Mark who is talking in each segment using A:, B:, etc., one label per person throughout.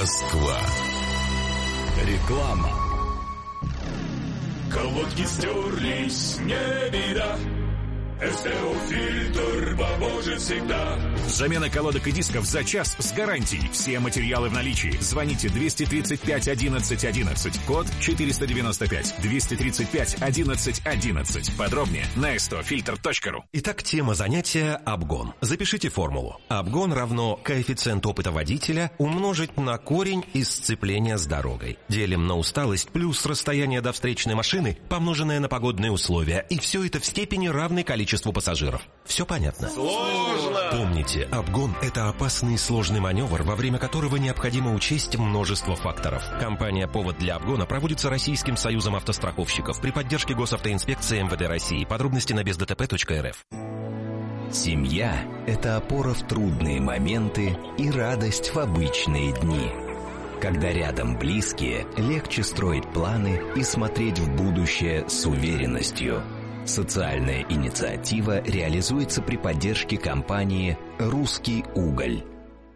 A: Москва. Реклама.
B: Колодки стерлись, не беда. СТО-фильтр поможет всегда.
C: Замена колодок и дисков за час с гарантией. Все материалы в наличии. Звоните 235 11 11. Код 495. 235 11 11. Подробнее на stofilter.ru.
D: Итак, тема занятия – обгон. Запишите формулу. Обгон равно коэффициент опыта водителя умножить на корень из сцепления с дорогой. Делим на усталость плюс расстояние до встречной машины, помноженное на погодные условия. И все это в степени равной количеству пассажиров. Все понятно?
B: Сложно!
D: Помните, обгон – это опасный и сложный маневр, во время которого необходимо учесть множество факторов. Компания «Повод для обгона» проводится Российским союзом автостраховщиков при поддержке Госавтоинспекции МВД России. Подробности на бездтп.рф.
A: Семья – это опора в трудные моменты и радость в обычные дни. Когда рядом близкие, легче строить планы и смотреть в будущее с уверенностью. Социальная инициатива реализуется при поддержке компании «Русский уголь».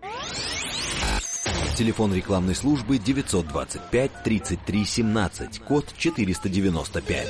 E: Телефон рекламной службы 925 33 17, код 495.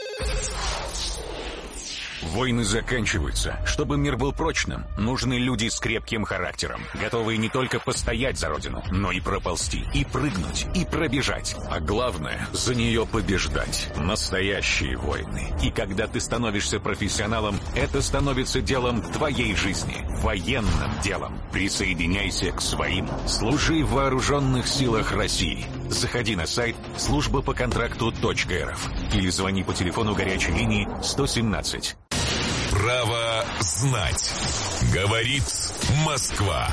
C: Войны заканчиваются. Чтобы мир был прочным, нужны люди с крепким характером, готовые не только постоять за родину, но и проползти, и прыгнуть, и пробежать. А главное, за нее побеждать. Настоящие войны. И когда ты становишься профессионалом, это становится делом твоей жизни, военным делом. Присоединяйся к своим. Служи в вооруженных силах России. Заходи на сайт службапоконтракту.рф или звони по телефону горячей линии 117.
A: Право знать. Говорит Москва.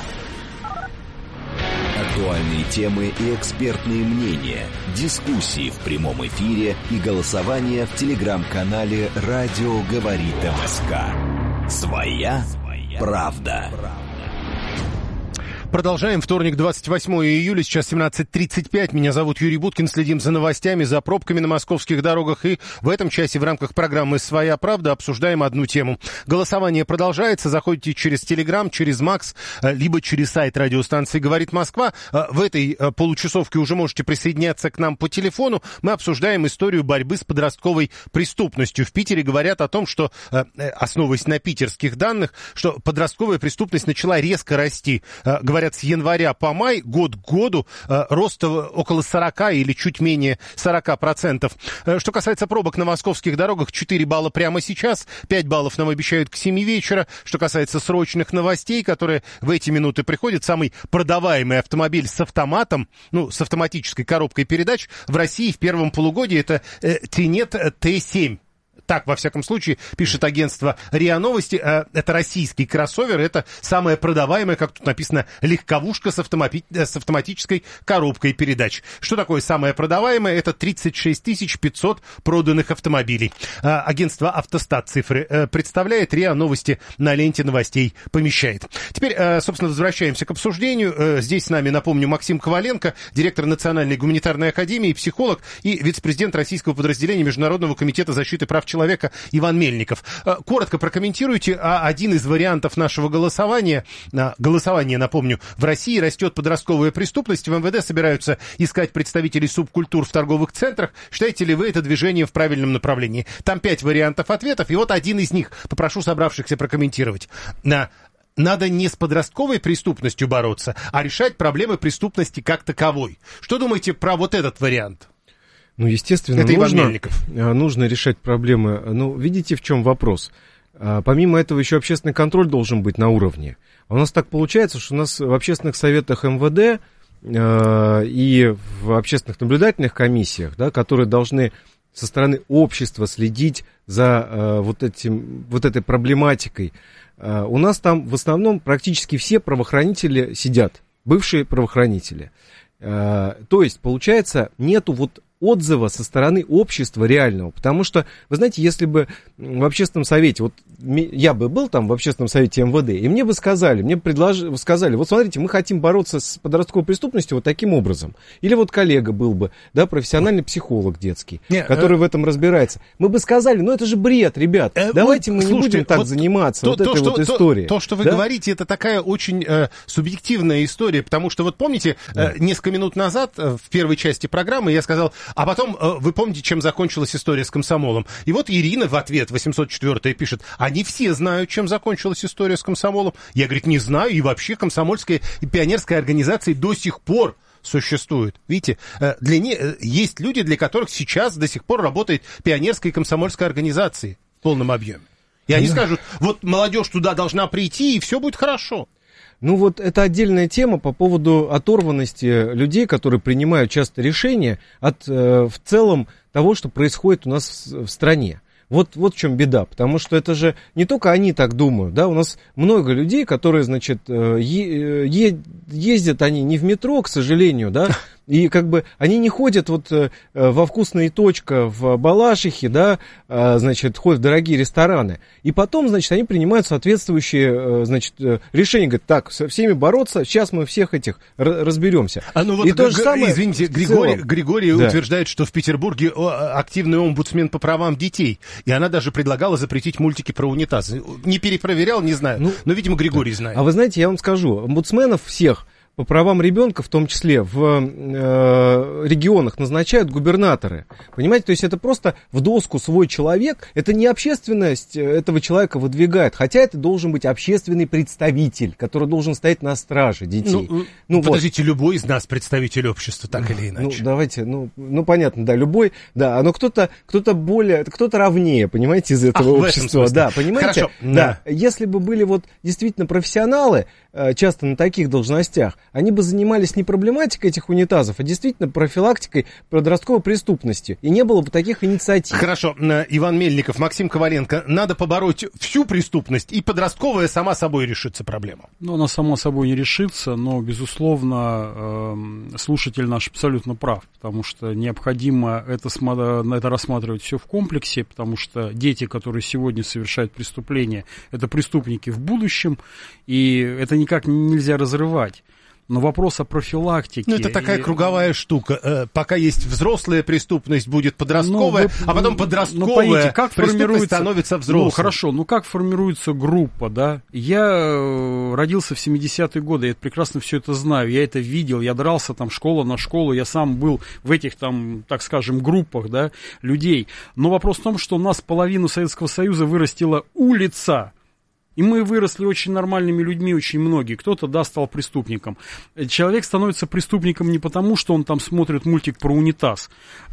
E: Актуальные темы и экспертные мнения, дискуссии в прямом эфире и голосование в телеграм-канале «Радио говорит МСК». Своя правда.
F: Продолжаем. Вторник, 28 июля, сейчас 17:35. Меня зовут Юрий Буткин. Следим за новостями, за пробками на московских дорогах. И в этом часе в рамках программы «Своя правда» обсуждаем одну тему. Голосование продолжается. Заходите через Телеграм, через Макс, либо через сайт радиостанции «Говорит Москва». В этой получасовке уже можете присоединяться к нам по телефону. Мы обсуждаем историю борьбы с подростковой преступностью. В Питере говорят о том, что, основываясь на питерских данных, что подростковая преступность начала резко расти. Говорят, с января по май, год к году, рост около 40 или чуть менее 40%. Что касается пробок на московских дорогах, 4 балла прямо сейчас, 5 баллов нам обещают к 7 вечера. Что касается срочных новостей, которые в эти минуты приходят, самый продаваемый автомобиль с автоматом, с автоматической коробкой передач в России в первом полугодии это Тенет Т7. Так, во всяком случае, пишет агентство РИА Новости. Это российский кроссовер, это самая продаваемая, как тут написано, легковушка с автоматической коробкой передач. Что такое самое продаваемое? Это 36 500 проданных автомобилей. Агентство «Автостат» цифры представляет, РИА Новости на ленте новостей помещает. Теперь, собственно, возвращаемся к обсуждению. Здесь с нами, напомню, Максим Коваленко, директор Национальной гуманитарной академии, психолог и вице-президент российского подразделения Международного комитета защиты прав человека Иван Мельников. Коротко прокомментируйте один из вариантов нашего голосования. Голосование, напомню, в России растет подростковая преступность. В МВД собираются искать представителей субкультур в торговых центрах. Считаете ли вы это движение в правильном направлении? Там 5 вариантов ответов, и вот один из них. Попрошу собравшихся прокомментировать. Надо не с подростковой преступностью бороться, а решать проблемы преступности как таковой. Что думаете про вот этот вариант?
G: Естественно, нужно решать проблемы. Видите, в чем вопрос? Помимо этого, еще общественный контроль должен быть на уровне. У нас так получается, что у нас в общественных советах МВД и в общественных наблюдательных комиссиях, которые должны со стороны общества следить за вот этой проблематикой, у нас там в основном практически все правоохранители сидят, бывшие правоохранители. То есть, получается, нету отзыва со стороны общества реального. Потому что, вы знаете, если бы в общественном совете, вот я бы был там в общественном совете МВД, и мне бы сказали, сказали, вот смотрите, мы хотим бороться с подростковой преступностью вот таким образом. Или вот коллега был бы, да, профессиональный психолог детский, который в этом разбирается. Мы бы сказали, ну это же бред, ребят, давайте мы не будем так заниматься вот этой вот историей.
F: То, что вы говорите, это такая очень субъективная история, потому что вот помните, несколько минут назад в первой части программы я сказал, а потом вы помните, чем закончилась история с комсомолом. И вот Ирина в ответ, 804-я, пишет, они все знают, чем закончилась история с комсомолом. Я, говорит, не знаю, и вообще комсомольская и пионерская организации до сих пор существует. Видите, есть люди, для которых сейчас до сих пор работает пионерская и комсомольская организация в полном объеме. И они скажут, вот молодежь туда должна прийти, и все будет хорошо.
G: Ну вот это отдельная тема по поводу оторванности людей, которые принимают часто решения от в целом того, что происходит у нас в стране. Вот в чем беда, потому что это же не только они так думают, да, у нас много людей, которые, значит, ездят они не в метро, к сожалению, да, и как бы они не ходят вот во «Вкусная точка» в Балашихе, да, значит, ходят в дорогие рестораны. И потом, значит, они принимают соответствующие, значит, решения. Говорят, так, со всеми бороться, сейчас мы всех этих разберемся.
F: Ну вот,
G: и то же самое,
F: извините, Григорий утверждает, что в Петербурге активный омбудсмен по правам детей. И она даже предлагала запретить мультики про унитазы. Не перепроверял, не знаю. Но, видимо, Григорий знает.
G: А вы знаете, я вам скажу, омбудсменов всех по правам ребенка, в том числе в регионах, назначают губернаторы. Понимаете, то есть это просто в доску свой человек, это не общественность этого человека выдвигает, хотя это должен быть общественный представитель, который должен стоять на страже детей.
F: Подождите, любой из нас представитель общества, так или иначе.
G: Ну, давайте, понятно, да, любой, да, но кто-то равнее, понимаете, из этого общества. Да, понимаете?
F: Хорошо.
G: Да. Если бы были вот действительно профессионалы, часто на таких должностях, они бы занимались не проблематикой этих унитазов, а действительно профилактикой подростковой преступности. И не было бы таких инициатив.
F: Хорошо. Иван Мельников, Максим Коваленко. Надо побороть всю преступность, и подростковая сама собой решится проблема.
H: Она сама собой не решится, но, безусловно, слушатель наш абсолютно прав, потому что необходимо это рассматривать все в комплексе, потому что дети, которые сегодня совершают преступления, это преступники в будущем, и это никак нельзя разрывать. Но вопрос о профилактике...
F: это такая круговая штука. Пока есть взрослая преступность, будет подростковая, а потом подростковая преступность становится взрослой.
H: Хорошо, как формируется группа, да? Я родился в 70-е годы, я прекрасно все это знаю, я это видел, я дрался там школа на школу, я сам был в этих там, так скажем, группах, да, людей. Но вопрос в том, что у нас половину Советского Союза вырастила улица. И мы выросли очень нормальными людьми, очень многие. Кто-то, да, стал преступником. Человек становится преступником не потому, что он там смотрит мультик про унитаз.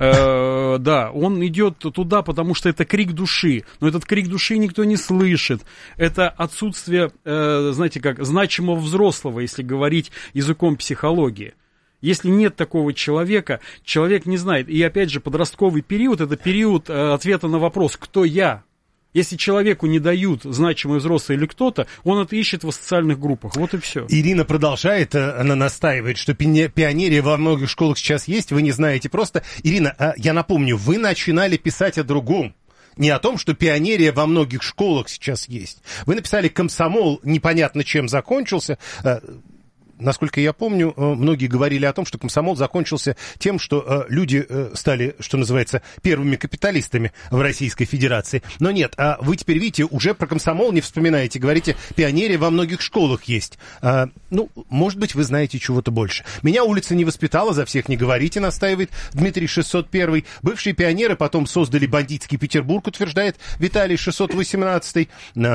H: Да, он идет туда, потому что это крик души. Но этот крик души никто не слышит. Это отсутствие, знаете как, значимого взрослого, если говорить языком психологии. Если нет такого человека, человек не знает. И опять же, подростковый период – это период ответа на вопрос «Кто я?». Если человеку не дают значимый взрослый или кто-то, он это ищет в социальных группах. Вот и все.
F: Ирина продолжает, она настаивает, что пионерия во многих школах сейчас есть, вы не знаете просто. Ирина, я напомню, вы начинали писать о другом. Не о том, что пионерия во многих школах сейчас есть. Вы написали «Комсомол непонятно чем закончился». Насколько я помню, многие говорили о том, что комсомол закончился тем, что люди стали, что называется, первыми капиталистами в Российской Федерации. Но нет, вы теперь, видите, уже про комсомол не вспоминаете. Говорите, пионерия во многих школах есть. Может быть, вы знаете чего-то больше. Меня улица не воспитала, за всех не говорите, настаивает Дмитрий 601. Бывшие пионеры потом создали бандитский Петербург, утверждает Виталий 618.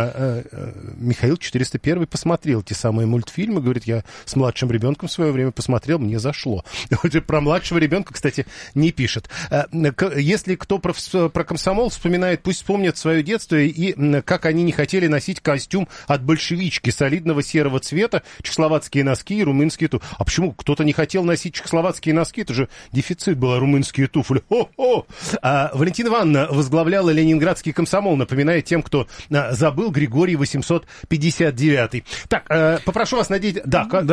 F: Михаил 401 посмотрел те самые мультфильмы, говорит, я с младшим ребенком в свое время посмотрел, мне зашло. Про младшего ребенка, кстати, не пишет. Если кто про комсомол вспоминает, пусть вспомнят свое детство и как они не хотели носить костюм от большевички солидного серого цвета, чехословацкие носки и румынские туфли. А почему кто-то не хотел носить чехословацкие носки? Это же дефицит был, румынские туфли. Валентина Ивановна возглавляла Ленинградский комсомол, напоминает тем, кто забыл, Григорий 859. Так, попрошу вас надеть... Да,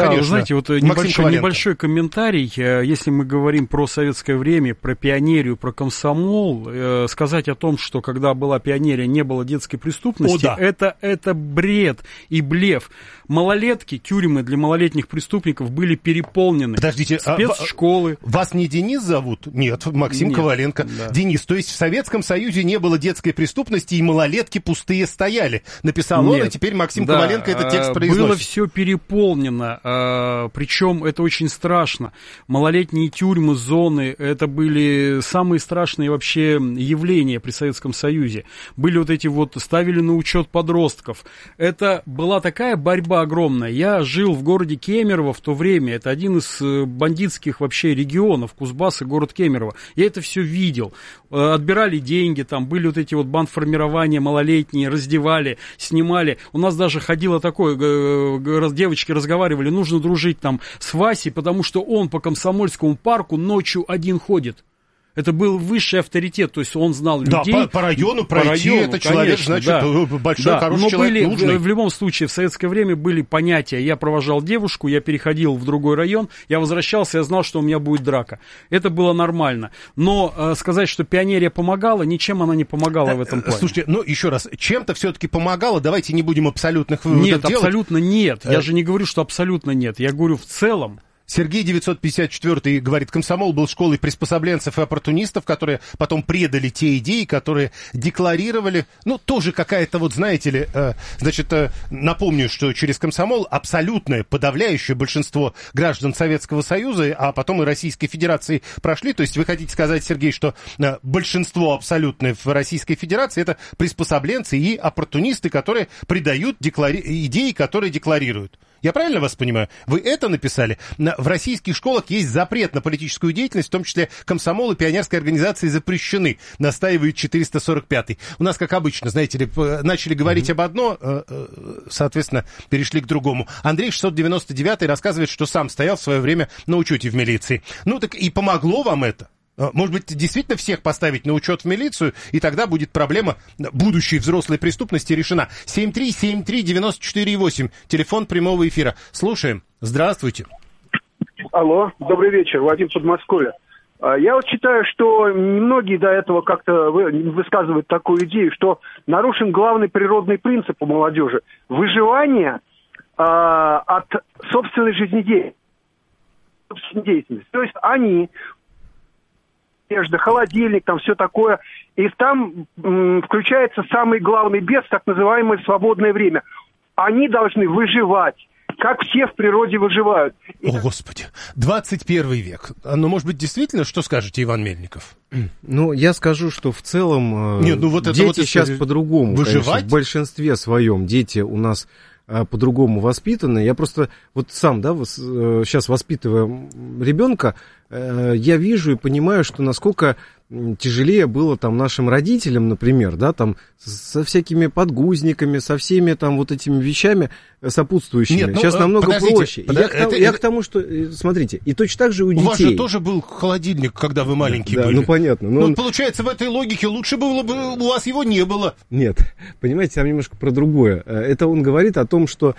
H: Да, вы знаете, вот небольшой комментарий, если мы говорим про советское время, про пионерию, про комсомол, сказать о том, что когда была пионерия, не было детской преступности, это бред и блеф. Малолетки, тюрьмы для малолетних преступников были переполнены.
F: Подождите,
H: спецшколы.
F: Вас не Денис зовут? Нет, Максим Коваленко. Да. Денис, то есть в Советском Союзе не было детской преступности, и малолетки пустые стояли. Написал он, и теперь Максим Коваленко этот текст произносит.
H: Было все переполнено, причем это очень страшно. Малолетние тюрьмы, зоны, это были самые страшные вообще явления при Советском Союзе. Были вот эти вот, ставили на учет подростков. Это была такая борьба огромная. Я жил в городе Кемерово в то время. Это один из бандитских вообще регионов, Кузбасс и город Кемерово. Я это все видел. Отбирали деньги, там были вот эти вот бандформирования малолетние, раздевали, снимали. У нас даже ходило такое, девочки разговаривали, нужно дружить там с Васей, потому что он по Комсомольскому парку ночью один ходит. Это был высший авторитет, то есть он знал людей.
F: Да, по району пройти, это человек, конечно, значит, большой, хороший человек, нужный.
H: В любом случае, в советское время были понятия. Я провожал девушку, я переходил в другой район, я возвращался, я знал, что у меня будет драка. Это было нормально. Но сказать, что пионерия помогала, ничем она не помогала в этом плане.
F: Слушайте, ну еще раз, чем-то все-таки помогала, давайте не будем абсолютных выводов делать.
H: Нет, абсолютно нет. Я же не говорю, что абсолютно нет. Я говорю в целом.
F: Сергей 954 говорит, комсомол был школой приспособленцев и оппортунистов, которые потом предали те идеи, которые декларировали, ну, тоже какая-то, вот знаете ли, напомню, что через комсомол абсолютное, подавляющее большинство граждан Советского Союза, а потом и Российской Федерации прошли, то есть вы хотите сказать, Сергей, что большинство абсолютное в Российской Федерации это приспособленцы и оппортунисты, которые предают идеи, которые декларируют. Я правильно вас понимаю? Вы это написали? В российских школах есть запрет на политическую деятельность, в том числе комсомол и пионерские организации запрещены, настаивает 445-й. У нас, как обычно, знаете ли, начали говорить об одно, соответственно, перешли к другому. Андрей 699-й рассказывает, что сам стоял в свое время на учете в милиции. Ну так и помогло вам это? Может быть, действительно всех поставить на учет в милицию, и тогда будет проблема будущей взрослой преступности решена. 7373948, телефон прямого эфира. Слушаем. Здравствуйте.
I: Алло, добрый вечер, Вадим, Подмосковье. Я вот считаю, что немногие до этого как-то высказывают такую идею, что нарушен главный природный принцип у молодежи – выживание от собственной жизнедеятельности. То есть они... одежда, холодильник, там все такое. И там включается самый главный бес, так называемое свободное время. Они должны выживать, как все в природе выживают.
F: О, Господи, 21 век. Ну, может быть, действительно, что скажете, Иван Мельников?
G: Ну, я скажу, что в целом дети сейчас по-другому. Выживать? Конечно, в большинстве своем дети у нас по-другому воспитаны. Я просто вот сам, сейчас воспитывая ребенка, я вижу и понимаю, что насколько тяжелее было там нашим родителям, например, да, там со всякими подгузниками, со всеми там вот этими вещами сопутствующими. Нет, сейчас намного проще. Я к тому, что, смотрите, и точно так же у детей.
F: У вас же тоже был холодильник, когда вы маленькие были.
G: Ну, понятно.
F: Но получается, в этой логике лучше было бы, у вас его не было.
G: Нет, понимаете, там немножко про другое. Это он говорит о том, что,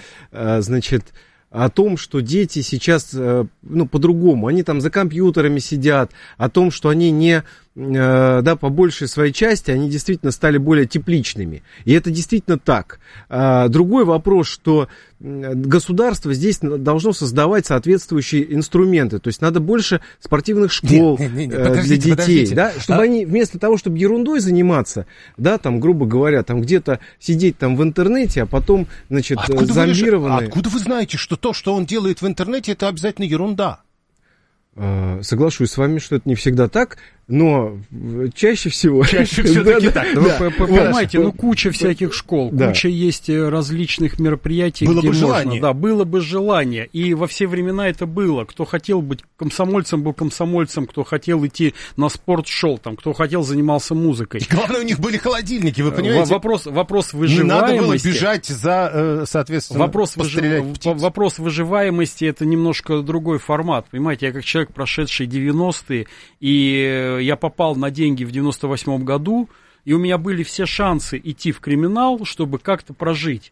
G: о том, что дети сейчас, по-другому, они там за компьютерами сидят, о том, что они не, по большей своей части, они действительно стали более тепличными. И это действительно так. Другой вопрос, что государство здесь должно создавать соответствующие инструменты. То есть надо больше спортивных школ для детей, да, чтобы они вместо того, чтобы ерундой заниматься, да, там, грубо говоря, там где-то сидеть там в интернете, а потом, зомбированные.
F: Откуда вы знаете, что то, что он делает в интернете, это обязательно ерунда?
G: Соглашусь с вами, что это не всегда так, но чаще всего...
F: Чаще все-таки так.
H: Вы понимаете, куча всяких школ, куча есть различных мероприятий,
F: было бы желание.
H: Да, было бы желание. И во все времена это было. Кто хотел быть комсомольцем, был комсомольцем, кто хотел идти на спорт, шел там, кто хотел, занимался музыкой.
F: И главное, у них были холодильники, вы понимаете?
H: Вопрос выживаемости...
F: Не надо было бежать за, соответственно,
H: вопрос выживаемости — это немножко другой формат. Понимаете, я как человек, прошедший 90-е, и я попал на деньги в 98-м году, и у меня были все шансы идти в криминал, чтобы как-то прожить.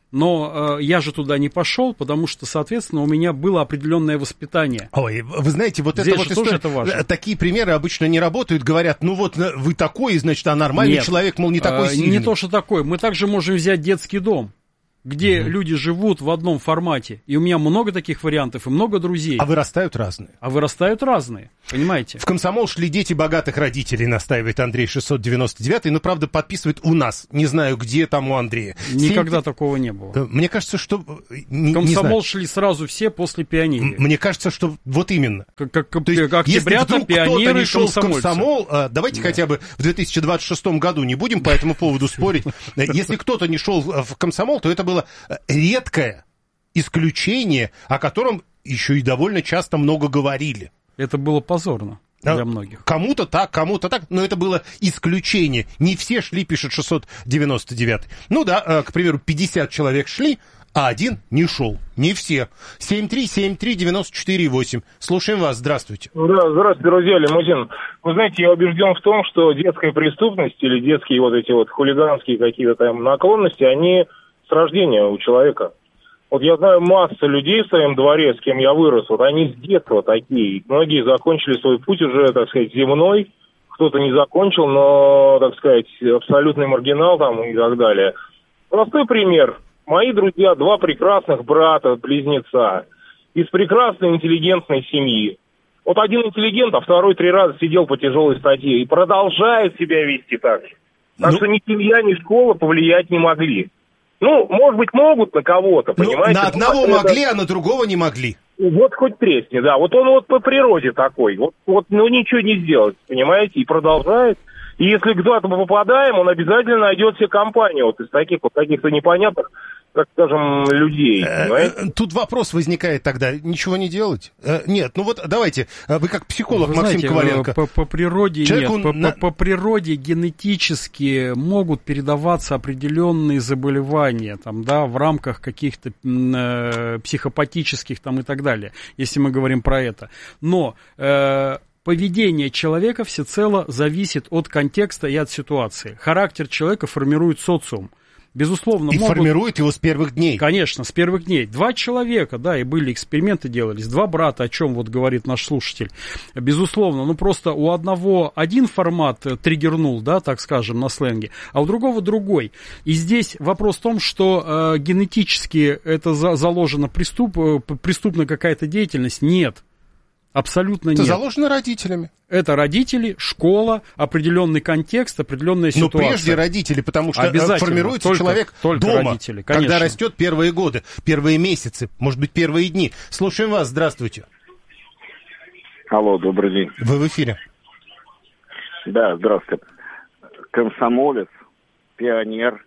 H: Но я же туда не пошел, потому что, соответственно, у меня было определенное воспитание.
F: Ой, вы знаете, вот
H: здесь
F: это вот
H: тоже это важно.
F: Такие примеры обычно не работают. Говорят, ну вот вы такой, значит, а нормальный
H: Нет,
F: человек, мол, не такой сильный.
H: Не то, что такой. Мы также можем взять детский дом, где люди живут в одном формате. И у меня много таких вариантов, и много друзей.
F: А вырастают разные. Понимаете? В комсомол шли дети богатых родителей, настаивает Андрей 699. Но, правда, подписывает у нас. Не знаю, где там у Андрея.
H: Никогда такого не было.
F: Мне кажется, что...
H: В комсомол шли сразу все после пионерии.
F: Мне кажется, что вот именно.
H: Как октябрята, пионеры,
F: шел в комсомол, давайте хотя бы в 2026 году не будем по этому поводу спорить. Если кто-то не шел в комсомол, то это было редкое исключение, о котором еще и довольно часто много говорили.
H: Это было позорно для многих.
F: Кому-то так, но это было исключение. Не все шли, пишет 699. Ну да, к примеру, 50 человек шли, а один не шел. Не все. 7373948. Слушаем вас. Здравствуйте.
J: Да, здравствуйте, друзья. Лимузин. Вы знаете, я убежден в том, что детская преступность или детские вот эти вот хулиганские какие-то там наклонности, они с рождения у человека. Вот я знаю массу людей в своем дворе, с кем я вырос, вот они с детства такие. Многие закончили свой путь уже, так сказать, земной, кто-то не закончил, но, так сказать, абсолютный маргинал там и так далее. Простой пример. Мои друзья, два прекрасных брата-близнеца из прекрасной интеллигентной семьи. Вот один интеллигент, а второй 3 раза сидел по тяжелой статье и продолжает себя вести так. Так что ни семья, ни школа повлиять не могли. Ну, может быть, могут на кого-то, понимаете?
F: На одного могли, а на другого не могли.
J: Вот хоть тресни, да. Вот он вот по природе такой. Вот ну, ничего не сделать, понимаете? И продолжает. И если куда-то мы попадаем, он обязательно найдет себе компанию вот из таких вот каких-то непонятных, так скажем, людей.
F: Тут вопрос возникает тогда, ничего не делать? Нет, ну вот давайте, вы как психолог, Максим Коваленко.
H: По природе нет, по природе генетически могут передаваться определенные заболевания, там, да, в рамках каких-то психопатических там и так далее, если мы говорим про это. Но поведение человека всецело зависит от контекста и от ситуации. Характер человека формирует социум. Безусловно,
F: формирует его с первых дней.
H: Конечно, с первых дней. 2 человека, да, и были эксперименты делались, 2 брата, о чем вот говорит наш слушатель. Безусловно, ну просто у одного один формат триггернул, да, так скажем, на сленге, а у другого другой. И здесь вопрос в том, что генетически это заложено преступная какая-то деятельность. Нет. Абсолютно нет.
F: Это заложено родителями.
H: Это родители, школа, определенный контекст, определенная ситуация.
F: Но прежде родители, потому что формируется человек дома, родители, когда растет первые годы, первые месяцы, может быть, первые дни. Слушаем вас, здравствуйте.
K: Алло, добрый день.
F: Вы в эфире.
K: Да, здравствуйте. Комсомолец, пионер,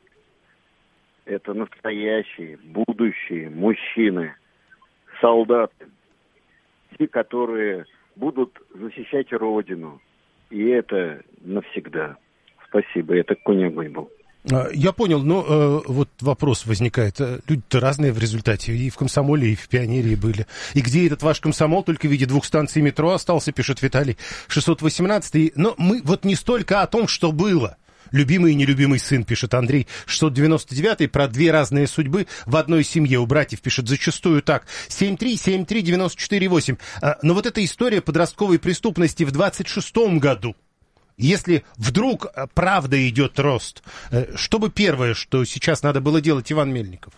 K: это настоящие, будущие мужчины, солдаты. Те, которые будут защищать Родину. И это навсегда. Спасибо, это конь огонь был.
F: Я понял, но вот вопрос возникает. Люди-то разные в результате. И в комсомоле, и в пионерии были. И где этот ваш комсомол? Только в виде 2 станций метро остался, пишет Виталий 618. Но мы вот не столько о том, что было. Любимый и нелюбимый сын, пишет Андрей 699, про 2 разные судьбы в одной семье. У братьев пишет зачастую так. 7373948. Но вот эта история подростковой преступности в 26-м году. Если вдруг правда идет рост, что бы первое, что сейчас надо было делать, Иван Мельников?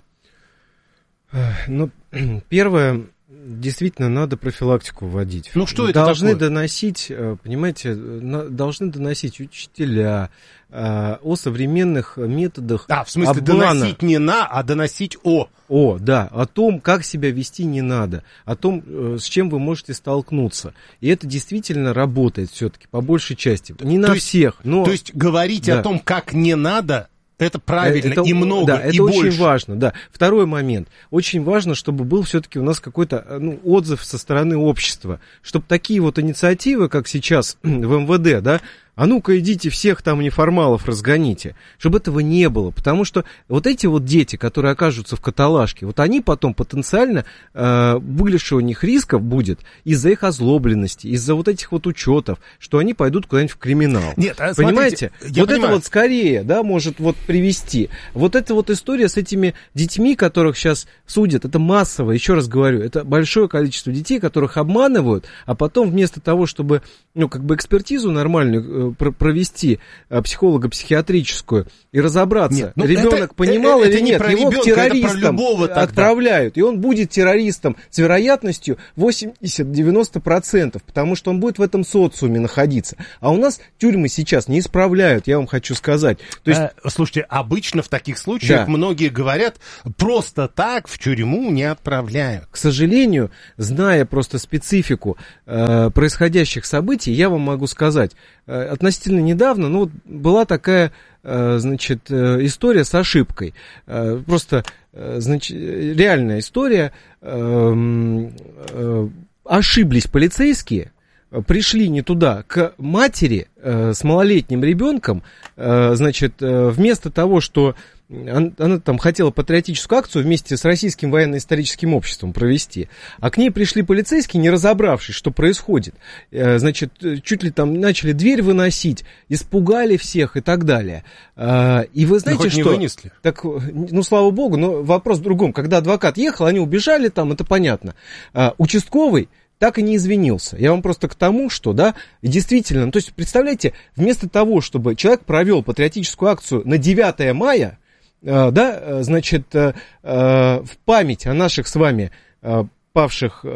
G: Ну, первое... Действительно, надо профилактику вводить.
F: Ну, что это
G: должны
F: такое?
G: Доносить, понимаете, должны доносить учителя о современных методах
F: в смысле,
G: обмана.
F: Доносить не на, а доносить о.
G: Да, о том, как себя вести не надо, о том, с чем вы можете столкнуться. И это действительно работает все-таки, по большей части. Не на всех, но...
F: То есть говорить о том, как не надо... Это правильно, это, и много,
G: да,
F: и
G: это
F: больше.
G: Очень важно, да. Второй момент. Очень важно, чтобы был все-таки у нас какой-то отзыв со стороны общества. Чтобы такие вот инициативы, как сейчас в МВД, да, а ну-ка идите всех там неформалов разгоните, чтобы этого не было, потому что вот эти вот дети, которые окажутся в каталажке, вот они потом потенциально, больше у них рисков будет из-за их озлобленности, из-за вот этих вот учетов, что они пойдут куда-нибудь в криминал.
F: Нет,
G: понимаете?
F: Смотрите, вот
G: это вот скорее, да, может вот привести. Вот эта вот история с этими детьми, которых сейчас судят, это массово, еще раз говорю, это большое количество детей, которых обманывают, а потом вместо того, чтобы, ну, как бы экспертизу нормальную провести, психолого-психиатрическую, и разобраться, ребенок понимал или нет, его к террористам отправляют, и он будет террористом с вероятностью 80-90%, потому что он будет в этом социуме находиться. А у нас тюрьмы сейчас не исправляют, я вам хочу сказать. То есть...
F: Слушайте, обычно в таких случаях многие говорят, просто так в тюрьму не отправляют.
G: К сожалению, зная просто специфику происходящих событий, я вам могу сказать, относительно недавно, ну, была такая, значит, история с ошибкой. Просто, значит, реальная история. Ошиблись полицейские, пришли не туда, к матери с малолетним ребенком, значит, вместо того, что она там хотела патриотическую акцию вместе с Российским военно-историческим обществом провести, а к ней пришли полицейские, не разобравшись, что происходит. Значит, чуть ли там начали дверь выносить, испугали всех и так далее. И вы знаете, что...
F: Не вынесли.
G: Так, ну, слава богу, но вопрос в другом. Когда адвокат ехал, они убежали там, это понятно. Участковый так и не извинился. Я вам просто к тому, что, да, действительно, то есть, представляете, вместо того, чтобы человек провел патриотическую акцию на 9 мая, да, значит, в память о наших с вами павших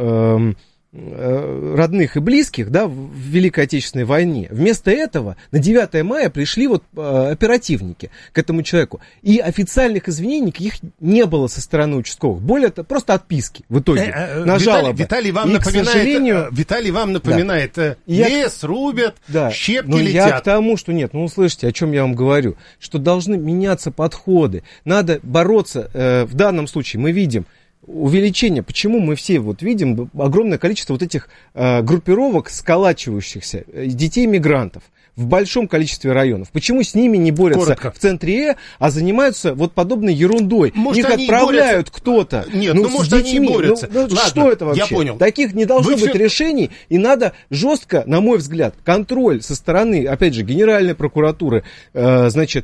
G: родных и близких, да, в Великой Отечественной войне. Вместо этого на 9 мая пришли вот оперативники к этому человеку. И официальных извинений их не было со стороны участковых. Более того, просто отписки в итоге на жалобы.
F: Виталий вам напоминает, лес рубят, щепки летят.
G: Я к тому, что нет, ну услышите, о чем я вам говорю, что должны меняться подходы. Надо бороться, в данном случае мы видим увеличение. Почему мы все вот видим огромное количество вот этих группировок, сколачивающихся, детей-мигрантов в большом количестве районов? Почему с ними не борются в центре, а занимаются вот подобной ерундой?
F: Может,
G: их отправляют кто-то.
F: Нет, ну может, они и борются.
G: Ладно, что это вообще?
F: Я понял.
G: Таких не должно быть решений, и надо жестко, на мой взгляд, контроль со стороны, опять же, Генеральной прокуратуры, значит...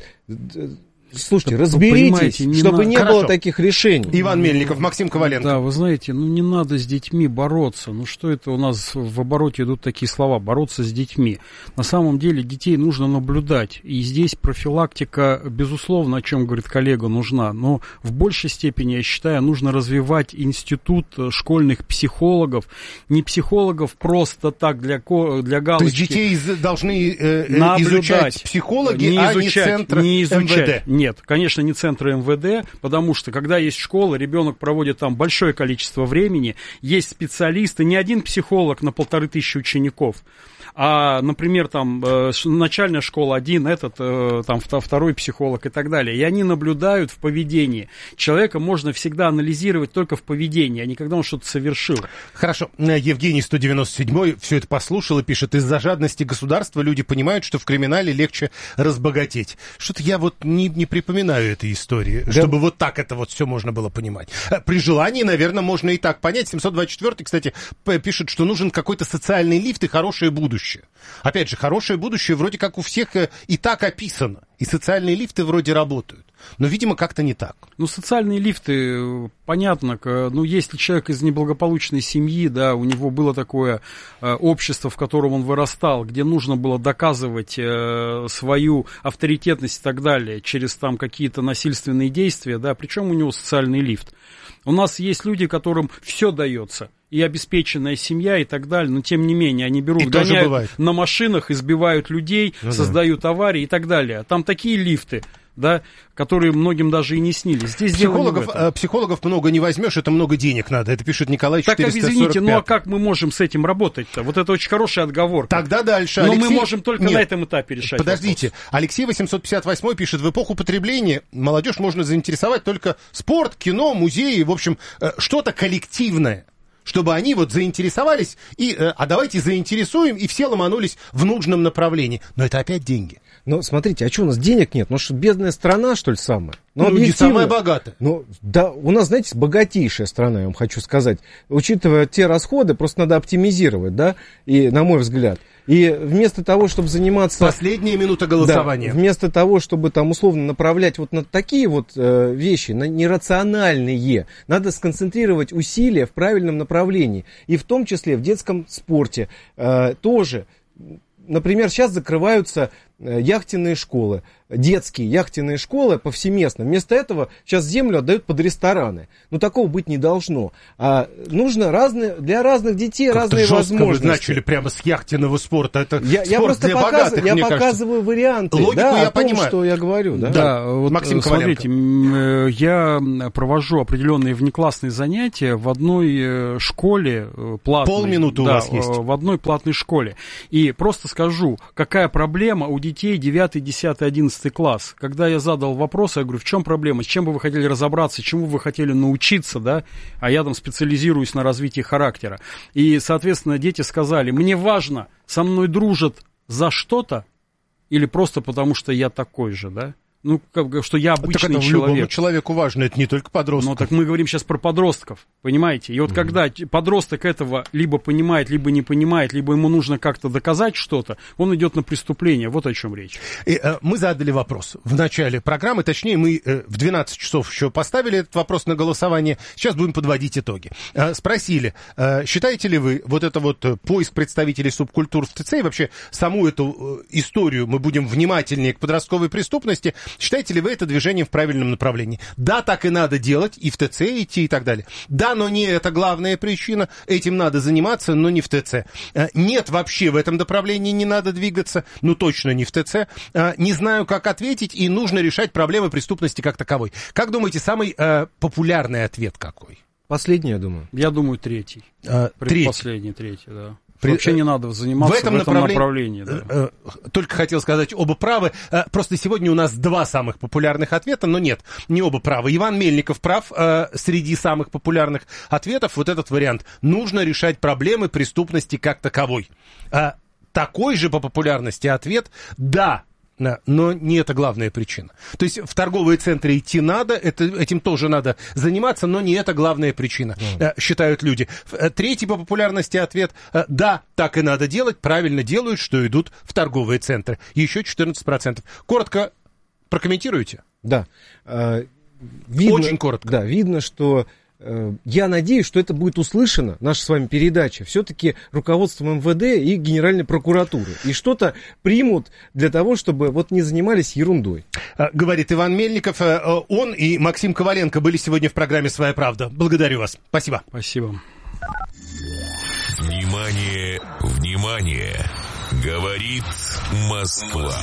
G: Слушайте, разберитесь, чтобы не было таких решений.
F: Иван Мельников, Максим Коваленко.
H: Да, вы знаете, ну не надо с детьми бороться. Ну что это у нас в обороте идут такие слова, бороться с детьми. На самом деле детей нужно наблюдать. И здесь профилактика, безусловно, о чем говорит коллега, нужна. Но в большей степени, я считаю, нужно развивать институт школьных психологов. Не психологов просто так для галочки.
F: То есть детей должны изучать психологи, не центр МВД.
H: Нет, конечно, не центры МВД, потому что, когда есть школа, ребенок проводит там большое количество времени, есть специалисты, не один психолог на 1500 учеников, а, например, там, начальная школа один, там, второй психолог и так далее. И они наблюдают в поведении. Человека можно всегда анализировать только в поведении, а не когда он что-то совершил.
F: Хорошо. Евгений 197-й все это послушал и пишет: из-за жадности государства люди понимают, что в криминале легче разбогатеть. Что-то я вот не припоминаю этой истории, чтобы вот так это вот все можно было понимать. При желании, наверное, можно и так понять. 724-й, кстати, пишет, что нужен какой-то социальный лифт и хорошее будущее. Опять же, хорошее будущее вроде как у всех и так описано. И социальные лифты вроде работают. Но, видимо, как-то не так.
H: Ну, социальные лифты, понятно, ну, если человек из неблагополучной семьи, да, у него было такое общество, в котором он вырастал, где нужно было доказывать свою авторитетность и так далее через там какие-то насильственные действия, да, причем у него социальный лифт. У нас есть люди, которым все дается, и обеспеченная семья и так далее, но тем не менее они берут, гоняют на машинах, избивают людей, создают аварии и так далее. Там такие лифты, да, которые многим даже и не снились. Здесь
F: психологов много не возьмешь, это много денег надо. Это пишет Николай 445.
H: Так, извините, ну а как мы можем с этим работать-то? Вот это очень хорошая отговорка.
F: Тогда дальше.
H: Но мы можем только на этом этапе решать.
F: Подождите. Вопрос. Алексей 858 пишет: в эпоху потребления молодежь можно заинтересовать только спорт, кино, музеи, в общем, что-то коллективное. чтобы они вот заинтересовались, а давайте заинтересуем, и все ломанулись в нужном направлении. Но это опять деньги.
G: Но смотрите, а что у нас денег нет? Ну что, бедная страна, что ли, самая?
F: Ну, не самая богатая.
G: Ну, да, у нас, знаете, богатейшая страна, я вам хочу сказать. Учитывая те расходы, просто надо оптимизировать, да, и, на мой взгляд. И вместо того, чтобы заниматься...
F: Последняя минута голосования.
G: Да, вместо того, чтобы там условно направлять вот на такие вот вещи, на нерациональные, надо сконцентрировать усилия в правильном направлении. И в том числе в детском спорте тоже. Например, сейчас закрываются яхтенные школы, детские яхтенные школы повсеместно. Вместо этого сейчас землю отдают под рестораны. Но такого быть не должно. Нужно для разных детей как-то разные возможности.
F: Вы начали прямо с яхтенного спорта. Это
G: я просто
F: для богатых,
G: я показываю варианты.
F: Логику я
G: понимаю. Что я говорю.
H: Да, вот
F: Максим Коваленко.
H: Смотрите, я провожу определенные внеклассные занятия в одной школе платной.
F: Полминуты у вас есть.
H: В одной платной школе. И просто скажу, какая проблема у детей 9, 10, 11 класс. Когда я задал вопрос, я говорю, в чем проблема, с чем бы вы хотели разобраться, чему вы хотели научиться, да, а я там специализируюсь на развитии характера. И, соответственно, дети сказали, мне важно, со мной дружат за что-то или просто потому, что я такой же, да. Ну, что я обычный человек.
F: Любому человеку важно, это не только подросток.
H: Ну, так мы говорим сейчас про подростков, понимаете? И вот когда подросток этого либо понимает, либо не понимает, либо ему нужно как-то доказать что-то, он идет на преступление. Вот о чем речь.
F: Мы задали вопрос в начале программы, точнее, мы в 12 часов еще поставили этот вопрос на голосование. Сейчас будем подводить итоги. Спросили, считаете ли вы вот это вот поиск представителей субкультур в ТЦ и вообще саму эту историю, мы будем внимательнее к подростковой преступности, считаете ли вы это движением в правильном направлении? Да, так и надо делать, и в ТЦ идти и так далее. Да, но не это главная причина, этим надо заниматься, но не в ТЦ. Нет, вообще в этом направлении не надо двигаться, ну точно не в ТЦ. Не знаю, как ответить, и нужно решать проблемы преступности как таковой. Как думаете, самый популярный ответ какой?
G: Последний, я думаю.
H: Я думаю, третий. Предпоследний, третий, да. Вообще не надо заниматься в этом направлении. Да.
F: Только хотел сказать, оба правы. Просто сегодня у нас два самых популярных ответа, но нет, не оба правы. Иван Мельников прав. Среди самых популярных ответов вот этот вариант. Нужно решать проблемы преступности как таковой. Такой же по популярности ответ «да». Но не это главная причина. То есть в торговые центры идти надо, этим тоже надо заниматься, но не это главная причина, считают люди. Третий по популярности ответ да, так и надо делать, правильно делают, что идут в торговые центры. Еще 14%. Коротко прокомментируете?
G: Да.
F: Очень коротко.
G: Да, видно, что... Я надеюсь, что это будет услышано, наша с вами передача, все-таки руководством МВД и Генеральной прокуратуры. И что-то примут для того, чтобы вот не занимались ерундой.
F: Говорит Иван Мельников. Он и Максим Коваленко были сегодня в программе «Своя правда». Благодарю вас. Спасибо.
H: Спасибо.
B: Внимание, внимание! Говорит Москва.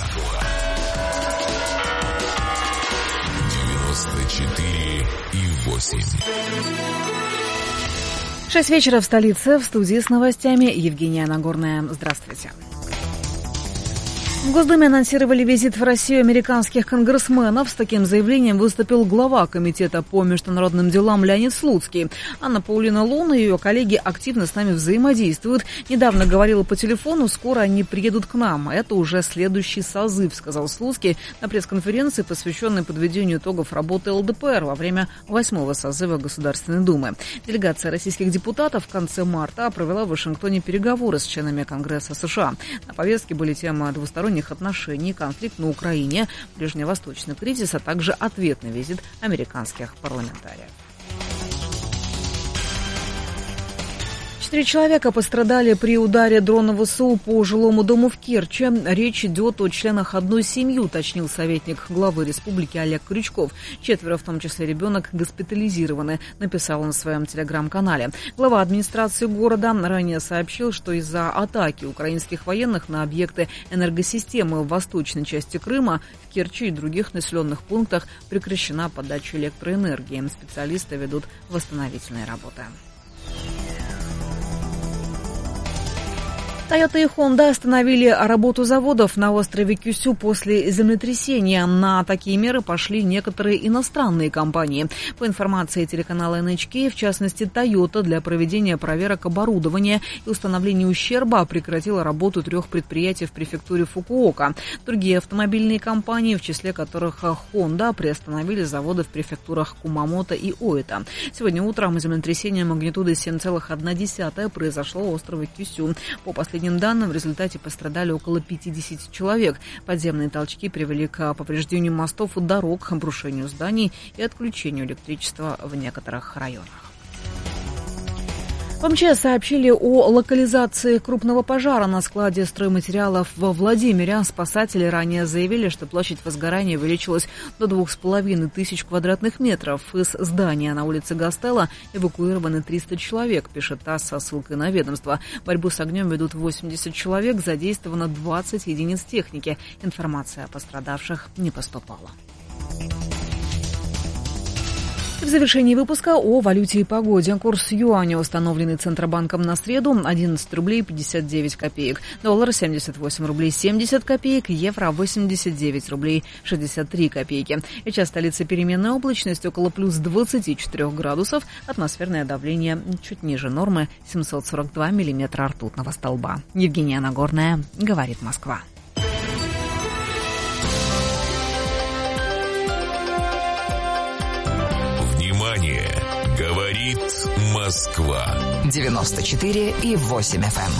B: 94,8.
L: 6 вечера в столице. В студии с новостями Евгения Нагорная. Здравствуйте. В Госдуме анонсировали визит в Россию американских конгрессменов. С таким заявлением выступил глава Комитета по международным делам Леонид Слуцкий. Анна Паулина Лун и ее коллеги активно с нами взаимодействуют. Недавно говорила по телефону, скоро они приедут к нам. Это уже следующий созыв, сказал Слуцкий на пресс-конференции, посвященной подведению итогов работы ЛДПР во время 8-го созыва Государственной Думы. Делегация российских депутатов в конце марта провела в Вашингтоне переговоры с членами Конгресса США. На повестке были темы двусторонних отношений, конфликт на Украине, ближневосточный кризис, а также ответный визит американских парламентариев. 4 человека пострадали при ударе дрона ВСУ по жилому дому в Керчи. Речь идет о членах одной семьи, уточнил советник главы республики Олег Крючков. 4, в том числе ребенок, госпитализированы, написал он на своем телеграм-канале. Глава администрации города ранее сообщил, что из-за атаки украинских военных на объекты энергосистемы в восточной части Крыма в Керчи и других населенных пунктах прекращена подача электроэнергии. Специалисты ведут восстановительные работы. Toyota и Honda остановили работу заводов на острове Кюсю после землетрясения. На такие меры пошли некоторые иностранные компании. По информации телеканала NHK, в частности, Toyota для проведения проверок оборудования и установления ущерба прекратила работу 3 предприятий в префектуре Фукуока. Другие автомобильные компании, в числе которых Honda, приостановили заводы в префектурах Кумамото и Оита. Сегодня утром землетрясение магнитудой 7,1 произошло у острова Кюсю. По последним данным, в результате пострадали около 50 человек. Подземные толчки привели к повреждению мостов и дорог, обрушению зданий и отключению электричества в некоторых районах. В МЧС сообщили о локализации крупного пожара на складе стройматериалов во Владимире. Спасатели ранее заявили, что площадь возгорания увеличилась до 2500 квадратных метров. Из здания на улице Гастелло эвакуированы 300 человек, пишет ТАСС со ссылкой на ведомство. Борьбу с огнем ведут 80 человек, задействовано 20 единиц техники. Информация о пострадавших не поступала. В завершении выпуска о валюте и погоде. Курс юаня, установленный Центробанком на среду, 11 рублей 59 копеек. Доллар 78 рублей 70 копеек. Евро 89 рублей 63 копейки. Сейчас столица переменная облачность около плюс 24 градусов. Атмосферное давление чуть ниже нормы 742 миллиметра ртутного столба. Евгения Нагорная, говорит Москва.
B: Говорит Москва.
M: 94,8 FM.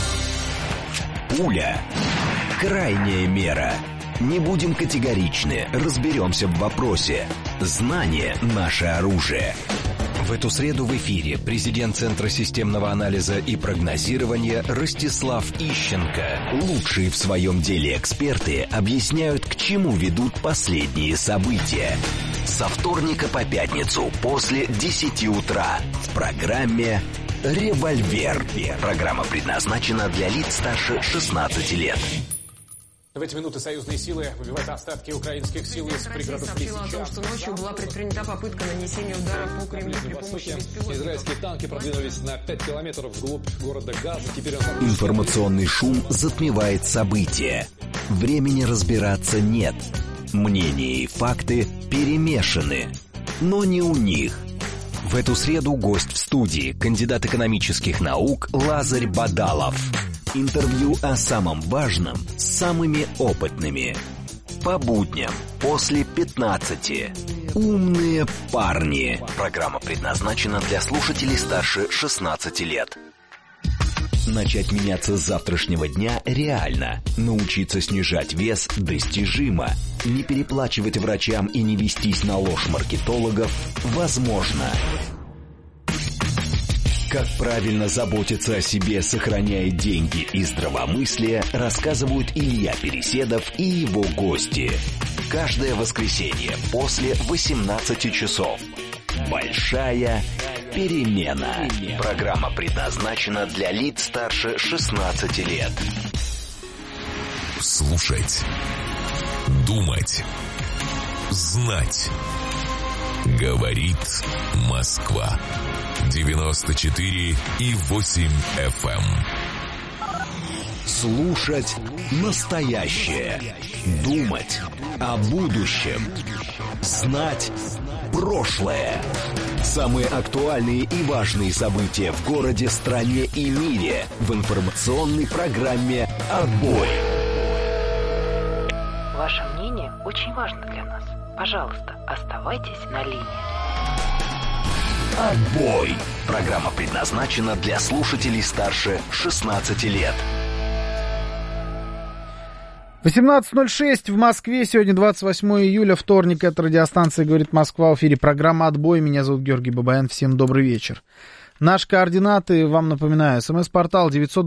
E: Пуля. Крайняя мера. Не будем категоричны, разберемся в вопросе. Знание – наше оружие.
D: В эту среду в эфире президент Центра системного анализа и прогнозирования Ростислав Ищенко.
E: Лучшие в своем деле эксперты объясняют, к чему ведут последние события. Со вторника по пятницу после 10 утра в программе «Револьвер». Программа предназначена для лиц старше 16 лет.
N: В эти минуты союзные силы выбивают остатки украинских сил из пригородов Лисичанска.
O: Россия сообщила о том, что ночью была предпринята попытка нанесения удара по Кремлю при помощи беспилотников.
N: Израильские танки продвинулись на 5 километров вглубь города Газа. Теперь
E: Информационный шум затмевает события. Времени разбираться нет. Мнения и факты перемешаны, но не у них.
D: В эту среду гость в студии, кандидат экономических наук Лазарь Бадалов.
E: Интервью о самом важном с самыми опытными. По будням после 15. Умные парни. Программа предназначена для слушателей старше 16 лет. Начать меняться с завтрашнего дня реально. Научиться снижать вес достижимо. Не переплачивать врачам и не вестись на ложь маркетологов возможно. Как правильно заботиться о себе, сохраняя деньги и здравомыслие, рассказывают Илья Переседов и его гости. Каждое воскресенье после 18 часов. Большая перемена. Программа предназначена для лиц старше 16 лет.
B: Слушать. Думать. Знать. Говорит Москва. 94,8 FM.
E: Слушать настоящее. Думать о будущем. Знать прошлое. Самые актуальные и важные события в городе, стране и мире в информационной программе «Отбой».
P: Ваше мнение очень важно для нас. Пожалуйста, оставайтесь на линии.
E: «Отбой». Программа предназначена для слушателей старше 16 лет.
Q: 18:06 в Москве. Сегодня 28 июля, вторник. Это радиостанция «Говорит Москва». В эфире программа «Отбой». Меня зовут Георгий Бабаян. Всем добрый вечер. Наши координаты, вам напоминаю, СМС-портал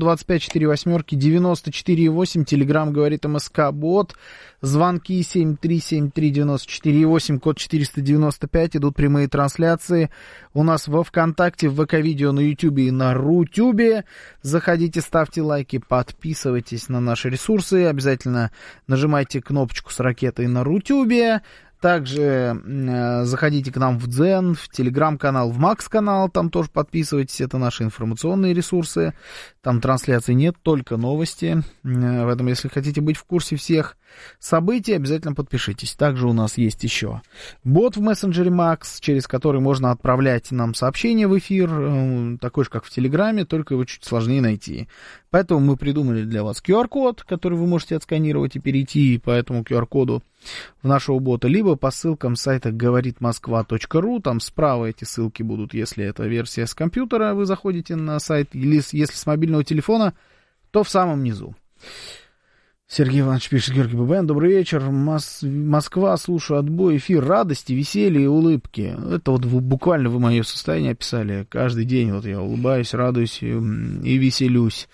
Q: 925-48-94-8, Телеграм «Говорит МСК», бот, звонки 7373948, код 495, идут прямые трансляции у нас во ВКонтакте, в ВК-видео, на Ютубе и на Рутюбе. Заходите, ставьте лайки, подписывайтесь на наши ресурсы, обязательно нажимайте кнопочку с ракетой на Рутюбе. Также заходите к нам в Дзен, в Телеграм-канал, в Макс-канал, там тоже подписывайтесь, это наши информационные ресурсы. Там трансляций нет, только новости. Поэтому, если хотите быть в курсе всех событий, обязательно подпишитесь. Также у нас есть еще бот в мессенджере Макс, через который можно отправлять нам сообщения в эфир, такой же, как в Телеграме, только его чуть сложнее найти. Поэтому мы придумали для вас QR-код, который вы можете отсканировать и перейти по этому QR-коду в нашего бота, либо по ссылкам сайта говоритмосква.ру, там справа эти ссылки будут, если это версия с компьютера, вы заходите на сайт, или если с мобильного телефона, то в самом низу. Сергей Иванович пишет, Георгий Бабаян, добрый вечер, Москва, слушаю отбой, эфир радости, веселья и улыбки. Это вот буквально вы мое состояние описали, каждый день вот я улыбаюсь, радуюсь и веселюсь.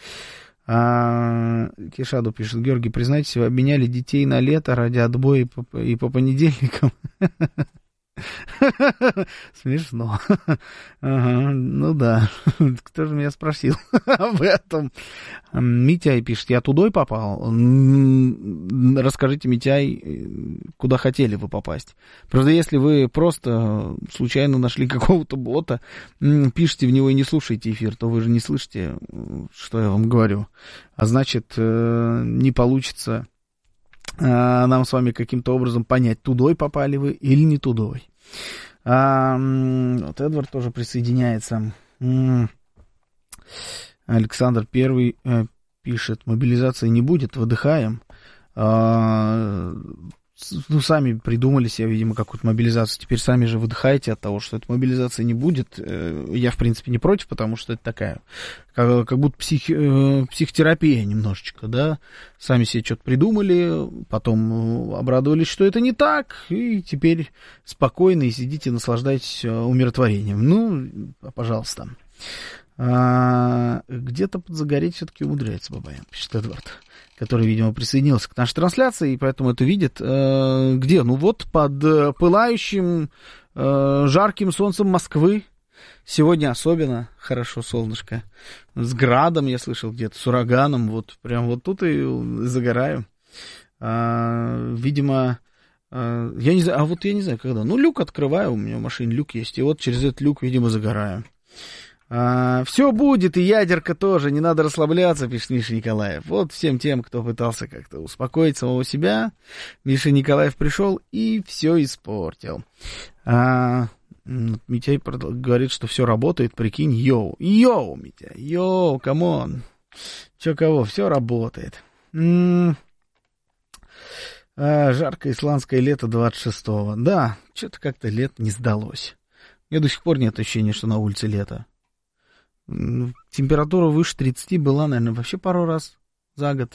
Q: Кишаду пишет, Георгий, признайтесь, вы обменяли детей на лето ради отбоя и по понедельникам? Смешно. Ага, ну да. Кто же меня спросил об этом? Митяй пишет, я тудой попал. Расскажите, Митяй, куда хотели вы попасть. Правда, если вы просто случайно нашли какого-то бота, пишите в него и не слушаете эфир, то вы же не слышите, что я вам говорю. А значит, не получится нам с вами каким-то образом понять, тудой попали вы или не тудой. Вот Эдвард тоже присоединяется. Александр Первый пишет, мобилизации не будет, выдыхаем. Ну, сами придумали себе, видимо, какую-то мобилизацию. Теперь сами же выдыхаете от того, что этой мобилизации не будет. Я, в принципе, не против, потому что это такая, как будто психотерапия немножечко, да. Сами себе что-то придумали, потом обрадовались, что это не так, и теперь спокойно и сидите, наслаждайтесь умиротворением. Ну, пожалуйста. Где-то подзагореть все-таки умудряется Бабаян, пишет Эдвард, который, видимо, присоединился к нашей трансляции, и поэтому это видит. Где? Ну вот под пылающим жарким солнцем Москвы. Сегодня особенно хорошо солнышко. С градом, я слышал, где-то, с ураганом. Вот прям вот тут и загораю. Видимо, я не знаю, я не знаю, когда. Ну, люк открываю, у меня в машине люк есть, и вот через этот люк, видимо, загораю. Все будет, и ядерка тоже, не надо расслабляться, пишет Миша Николаев. Вот всем тем, кто пытался как-то успокоить самого себя, Миша Николаев пришел и все испортил. Митяй говорит, что все работает, прикинь, йоу, Митяй, йоу, камон, че кого, все работает. Жаркое исландское лето 26-го, да, что-то как-то лето не сдалось. Мне до сих пор нет ощущения, что на улице лето. Температура выше 30 была, наверное, вообще пару раз за год.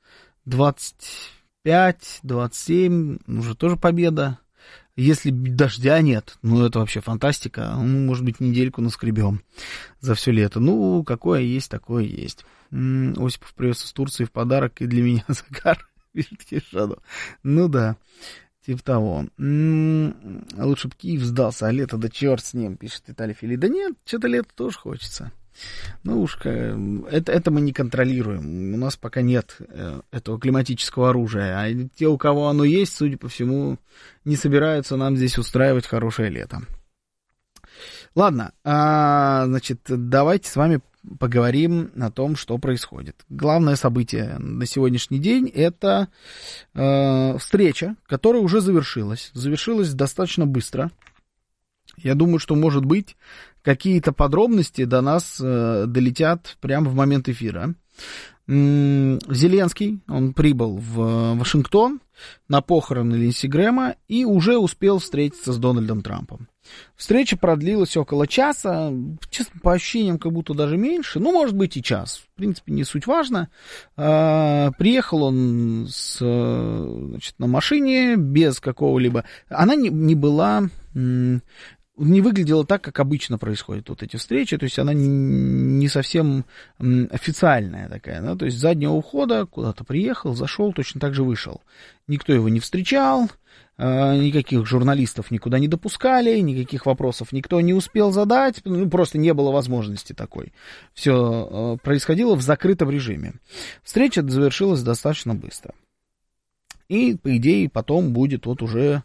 Q: 25, 27, уже тоже победа. Если дождя нет, ну, это вообще фантастика. Ну, может быть, недельку наскребем за все лето. Ну, какое есть, такое есть. Осипов привез из Турции в подарок и для меня загар. Ну, да. Типа того. Лучше бы Киев сдался, а лето, да черт с ним, пишет Виталий Фили. Да нет, что-то лето тоже хочется. Ну уж, это мы не контролируем. У нас пока нет этого климатического оружия. А те, у кого оно есть, судя по всему, не собираются нам здесь устраивать хорошее лето. Ладно, значит, давайте с вами поговорим о том, что происходит. Главное событие на сегодняшний день — это встреча, которая уже завершилась. Завершилась достаточно быстро. Я думаю, что, может быть, какие-то подробности до нас долетят прямо в момент эфира. Зеленский, он прибыл в Вашингтон на похороны Линдси Грэма и уже успел встретиться с Дональдом Трампом. Встреча продлилась около часа, честно, по ощущениям, как будто даже меньше, ну, может быть, и час, в принципе, не суть важно. Приехал он значит, на машине без какого-либо... Она не была... не выглядела так, как обычно происходят вот эти встречи, то есть она не совсем официальная такая, да? То есть с заднего ухода куда-то приехал, зашел, точно так же вышел. Никто его не встречал, никаких журналистов никуда не допускали, никаких вопросов никто не успел задать, ну, просто не было возможности такой. Все происходило в закрытом режиме. Встреча завершилась достаточно быстро. И, по идее, потом будет вот уже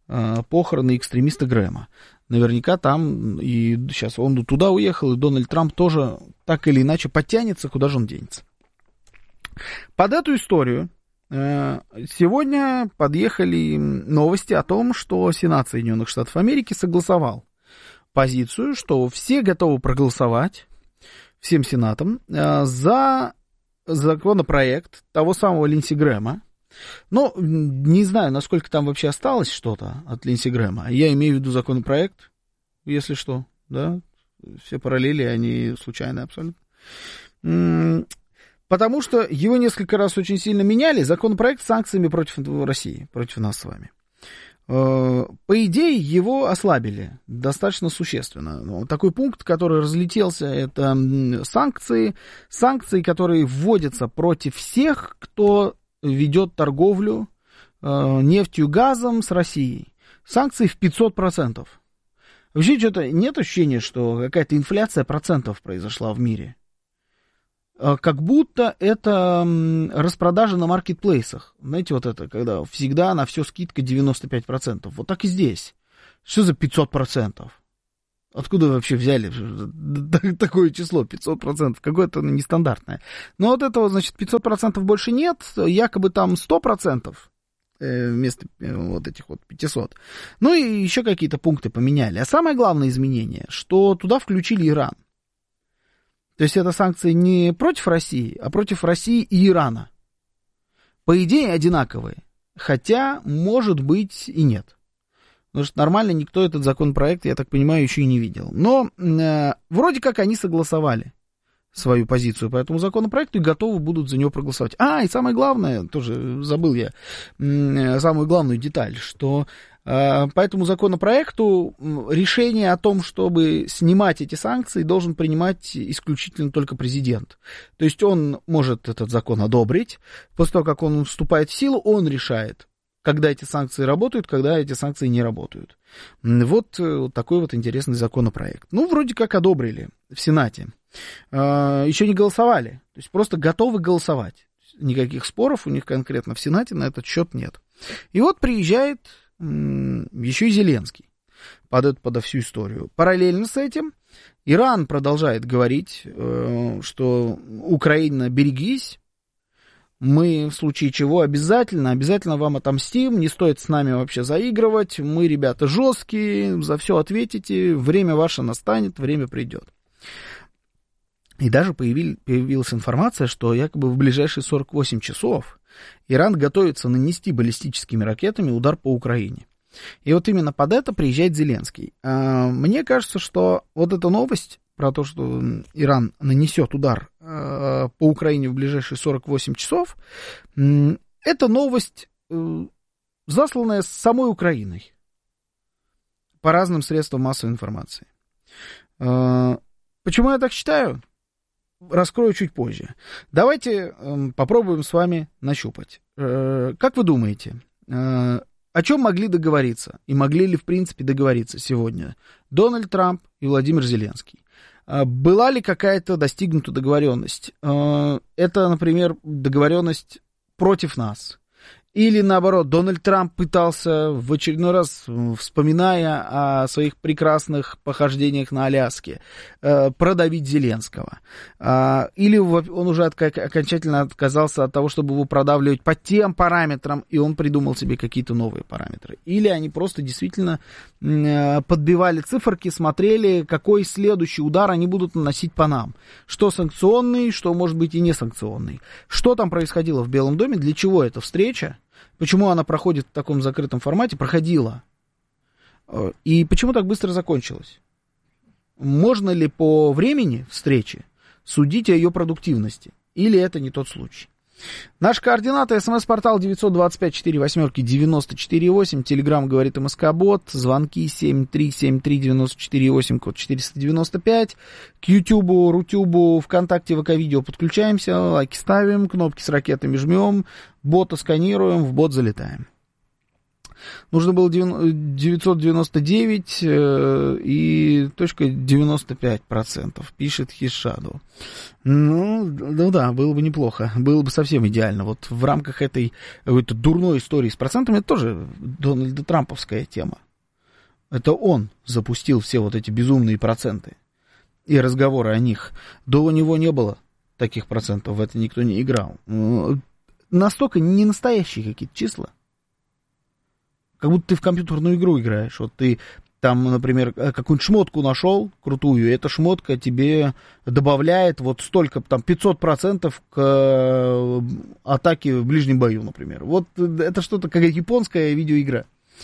Q: похороны экстремиста Грэма. Наверняка там, и сейчас он туда уехал, и Дональд Трамп тоже так или иначе подтянется, куда же он денется. Под эту историю сегодня подъехали новости о том, что Сенат Соединенных Штатов Америки согласовал позицию, что все готовы проголосовать всем Сенатом за законопроект того самого Линдси Грэма. Но не знаю, насколько там вообще осталось что-то от Линдси Грэма. Я имею в виду законопроект, если что, да, все параллели, они случайные абсолютно. Потому что его несколько раз очень сильно меняли. Законопроект с санкциями против России, против нас с вами. По идее, его ослабили достаточно существенно. Такой пункт, который разлетелся, это санкции. Санкции, которые вводятся против всех, кто ведет торговлю нефтью, газом с Россией. Санкции в 500%. Вообще, что-то нет ощущения, что какая-то инфляция процентов произошла в мире. Как будто это распродажа на маркетплейсах. Знаете, вот это, когда всегда на все скидка 95%. Вот так и здесь. Что за 500%? Откуда вы вообще взяли такое число, 500%? Какое-то нестандартное. Но вот этого, значит, 500% больше нет. Якобы там 100% вместо вот этих вот 500. Ну и еще какие-то пункты поменяли. А самое главное изменение, что туда включили Иран. То есть это санкции не против России, а против России и Ирана. По идее одинаковые, хотя, может быть, и нет. Потому что нормально никто этот законопроект, я так понимаю, еще и не видел. Но вроде как они согласовали свою позицию по этому законопроекту и готовы будут за него проголосовать. И самое главное, тоже забыл я, самую главную деталь, что по этому законопроекту решение о том, чтобы снимать эти санкции, должен принимать исключительно только президент. То есть он может этот закон одобрить. После того, как он вступает в силу, он решает, когда эти санкции работают, когда эти санкции не работают. Вот такой вот интересный законопроект. Ну, вроде как одобрили в Сенате. Еще не голосовали. То есть просто готовы голосовать. Никаких споров у них конкретно в Сенате на этот счет нет. И вот приезжает еще и Зеленский под всю историю. Параллельно с этим Иран продолжает говорить, что Украина, берегись, мы в случае чего обязательно вам отомстим, не стоит с нами вообще заигрывать, мы, ребята, жесткие, за все ответите, время ваше настанет, время придет. И даже появилась информация, что якобы в ближайшие 48 часов Иран готовится нанести баллистическими ракетами удар по Украине. И вот именно под это приезжает Зеленский. Мне кажется, что вот эта новость про то, что Иран нанесет удар по Украине в ближайшие 48 часов, это новость, засланная самой Украиной по разным средствам массовой информации. Почему я так считаю? Раскрою чуть позже. Давайте попробуем с вами нащупать. Как вы думаете, о чем могли договориться? И могли ли, в принципе, договориться сегодня Дональд Трамп и Владимир Зеленский? Была ли какая-то достигнута договоренность? Это, например, договоренность против нас. Или, наоборот, Дональд Трамп пытался в очередной раз, вспоминая о своих прекрасных похождениях на Аляске, продавить Зеленского. Или он уже окончательно отказался от того, чтобы его продавливать по тем параметрам, и он придумал себе какие-то новые параметры. Или они просто действительно подбивали циферки, смотрели, какой следующий удар они будут наносить по нам. Что санкционный, что, может быть, и не санкционный. Что там происходило в Белом доме, для чего эта встреча? Почему она проходит в таком закрытом формате? Проходила. И почему так быстро закончилась? Можно ли по времени встречи судить о ее продуктивности? Или это не тот случай? Наши координаты: СМС-портал 925-48-94-8, Телеграм говорит МСК-бот, звонки 7373-94-8, код 495, к Ютубу, Рутюбу, ВКонтакте, ВК-видео подключаемся, лайки ставим, кнопки с ракетами жмем, бота сканируем, в бот залетаем. Нужно было 999 и .95%, пишет Хишаду. Ну да, было бы неплохо. Было бы совсем идеально. Вот в рамках этой дурной истории с процентами, это тоже Дональда Трамповская тема. Это он запустил все вот эти безумные проценты и разговоры о них. До него не было таких процентов, в это никто не играл. Настолько не настоящие какие-то числа. Как будто ты в компьютерную игру играешь. Вот ты там, например, какую-нибудь шмотку нашел крутую, и эта шмотка тебе добавляет вот столько, там, 500% к атаке в ближнем бою, например. Вот это что-то, как японская видеоигра.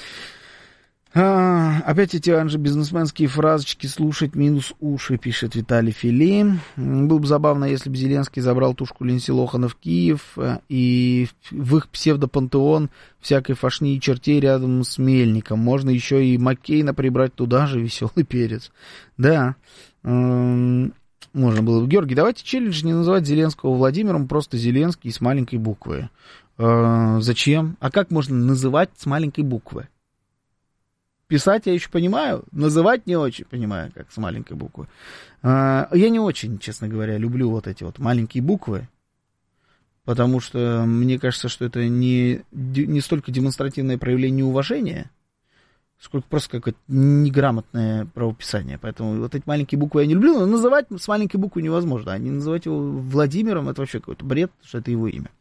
Q: Опять эти бизнесменские фразочки слушать минус уши, пишет Виталий Фили. Было бы забавно, если бы Зеленский забрал тушку Линдси Лохана в Киев и в их псевдопантеон всякой фашни и чертей рядом с Мельником. Можно еще и Маккейна прибрать туда же, веселый перец. Да, можно было бы. Георгий, давайте челлендж не называть Зеленского Владимиром, просто Зеленский с маленькой буквы. Зачем? А как можно называть с маленькой буквы? Писать я еще понимаю, называть не очень понимаю, как с маленькой буквы. Я не очень, честно говоря, люблю вот эти вот маленькие буквы, потому что мне кажется, что это не столько демонстративное проявление уважения, сколько просто какое-то неграмотное правописание. Поэтому вот эти маленькие буквы я не люблю, но называть с маленькой буквы невозможно. А не называть его Владимиром, это вообще какой-то бред, что это его имя.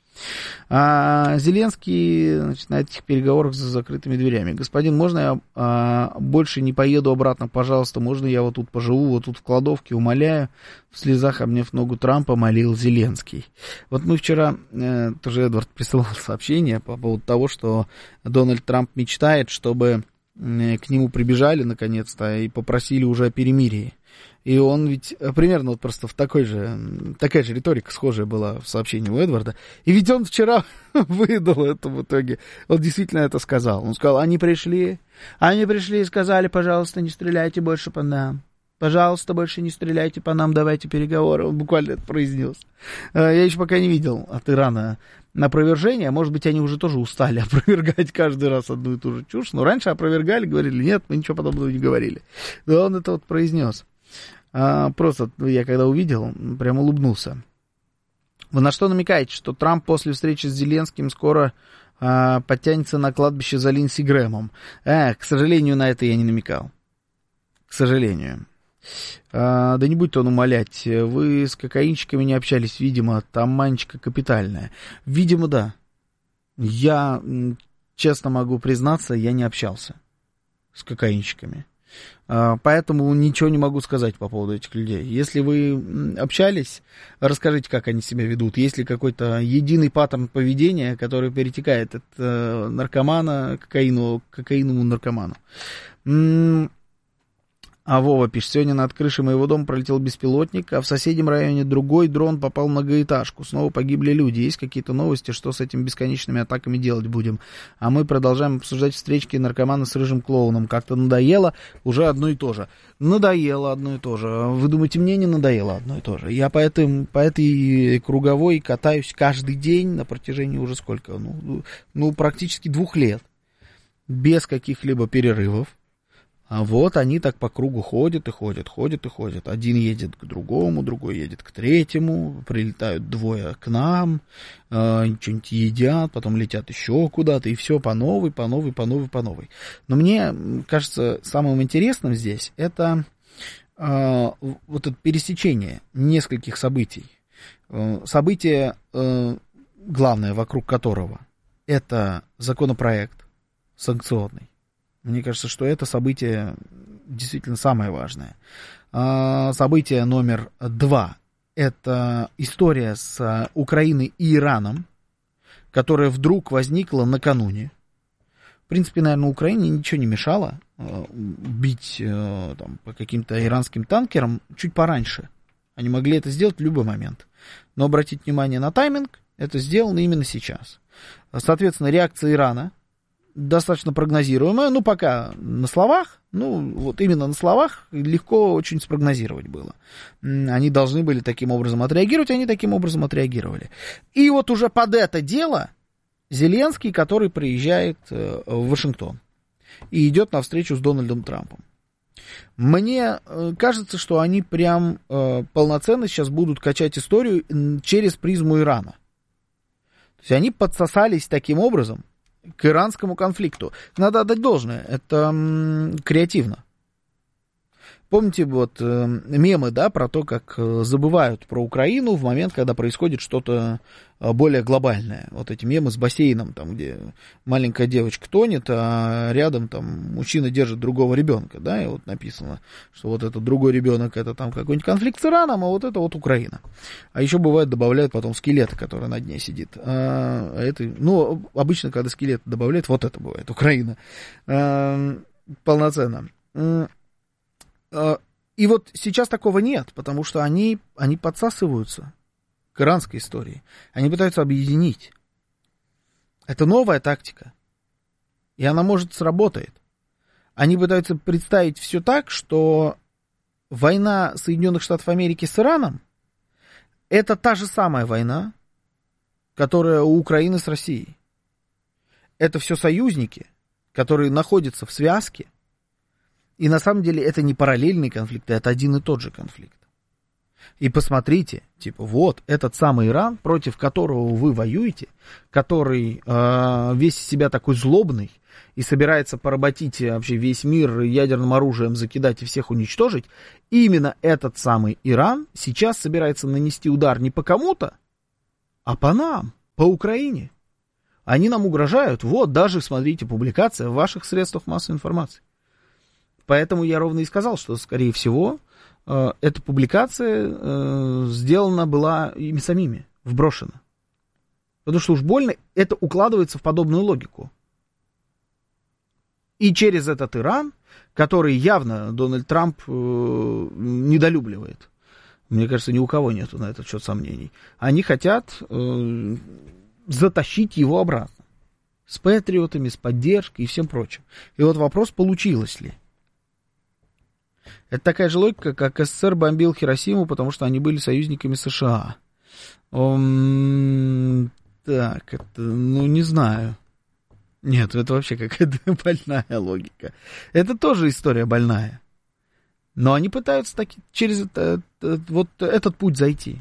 Q: Зеленский, значит, на этих переговорах за закрытыми дверями. Господин, можно я больше не поеду обратно, пожалуйста, можно я вот тут поживу, вот тут в кладовке, умоляю, в слезах, обняв ногу Трампа, молил Зеленский. Вот мы вчера, тоже Эдвард присылал сообщение по поводу того, что Дональд Трамп мечтает, чтобы к нему прибежали наконец-то и попросили уже о перемирии. И он ведь примерно вот просто такая же риторика схожая была в сообщении у Эдварда. И ведь он вчера выдал это в итоге. Он действительно это сказал. Он сказал, они пришли и сказали, пожалуйста, не стреляйте больше по нам. Пожалуйста, больше не стреляйте по нам, давайте переговоры. Он буквально это произнес. Я еще пока не видел от Ирана опровержения. Может быть, они уже тоже устали опровергать каждый раз одну и ту же чушь. Но раньше опровергали, говорили, нет, мы ничего подобного не говорили. Но он это вот произнес. Просто я когда увидел, прям улыбнулся. Вы на что намекаете? Что Трамп после встречи с Зеленским скоро подтянется на кладбище за Линдси Грэмом? К сожалению, на это я не намекал. К сожалению. Да не будьте он умолять. Вы с кокаинщиками не общались, видимо, там манечка капитальная. Видимо, да. Я, честно могу признаться, я не общался с кокаинщиками. Поэтому ничего не могу сказать по поводу этих людей. Если вы общались, расскажите, как они себя ведут. Есть ли какой-то единый паттерн поведения, который перетекает от наркомана к кокаиновому наркоману. А Вова пишет, сегодня над крышей моего дома пролетел беспилотник, а в соседнем районе другой дрон попал в многоэтажку. Снова погибли люди. Есть какие-то новости, что с этими бесконечными атаками делать будем? А мы продолжаем обсуждать встречки наркомана с рыжим клоуном. Как-то надоело уже одно и то же. Надоело одно и то же. Вы думаете, мне не надоело одно и то же? Я по этой круговой катаюсь каждый день на протяжении уже сколько? Практически 2 лет. Без каких-либо перерывов. А вот они так по кругу ходят и ходят. Один едет к другому, другой едет к третьему, прилетают 2 к нам, что-нибудь едят, потом летят еще куда-то, и все по новой. Но мне кажется, самым интересным здесь это вот это пересечение нескольких событий. Событие, главное, вокруг которого это законопроект санкционный. Мне кажется, что это событие действительно самое важное. Событие номер 2 – это история с Украиной и Ираном, которая вдруг возникла накануне. В принципе, наверное, Украине ничего не мешало бить там, по каким-то иранским танкерам чуть пораньше. Они могли это сделать в любой момент. Но обратить внимание на тайминг, это сделано именно сейчас. Соответственно, реакция Ирана достаточно прогнозируемая, пока на словах, вот именно на словах легко очень спрогнозировать было. Они должны были таким образом отреагировать, они таким образом отреагировали. И вот уже под это дело Зеленский, который приезжает в Вашингтон и идет на встречу с Дональдом Трампом. Мне кажется, что они прям полноценно сейчас будут качать историю через призму Ирана. То есть они подсосались таким образом к иранскому конфликту. Надо отдать должное, это креативно. Помните вот мемы, да, про то, как забывают про Украину в момент, когда происходит что-то более глобальное. Вот эти мемы с бассейном, там, где маленькая девочка тонет, а рядом там мужчина держит другого ребенка, да, и вот написано, что вот этот другой ребенок это там какой-нибудь конфликт с Ираном, а вот это вот Украина. А еще бывает добавляют потом скелета, который на дне сидит. Ну, обычно, когда скелет добавляют, вот это бывает, Украина. Полноценно. И вот сейчас такого нет, потому что они подсасываются к иранской истории. Они пытаются объединить. Это новая тактика. И она, может, сработает. Они пытаются представить все так, что война Соединенных Штатов Америки с Ираном это та же самая война, которая у Украины с Россией. Это все союзники, которые находятся в связке. И на самом деле это не параллельные конфликты, это один и тот же конфликт. И посмотрите, типа, вот этот самый Иран, против которого вы воюете, который весь из себя такой злобный и собирается поработить вообще весь мир ядерным оружием, закидать и всех уничтожить, именно этот самый Иран сейчас собирается нанести удар не по кому-то, а по нам, по Украине. Они нам угрожают, вот даже, смотрите, публикация в ваших средствах массовой информации. Поэтому я ровно и сказал, что, скорее всего, эта публикация сделана была ими самими, вброшена. Потому что уж больно это укладывается в подобную логику. И через этот Иран, который явно Дональд Трамп недолюбливает, мне кажется, ни у кого нету на этот счет сомнений, они хотят затащить его обратно. С патриотами, с поддержкой и всем прочим. И вот вопрос, получилось ли. Это такая же логика, как СССР бомбил Хиросиму, потому что они были союзниками США. Так, это, ну, не знаю. Нет, это вообще какая-то больная логика. Это тоже история больная. Но они пытаются через вот этот путь зайти.